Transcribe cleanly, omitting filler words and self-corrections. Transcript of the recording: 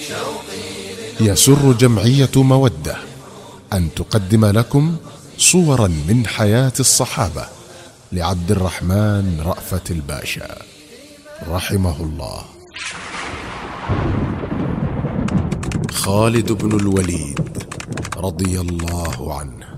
يسر جمعية مودة أن تقدم لكم صورا من حياة الصحابة لعبد الرحمن رأفت الباشا رحمه الله. خالد بن الوليد رضي الله عنه.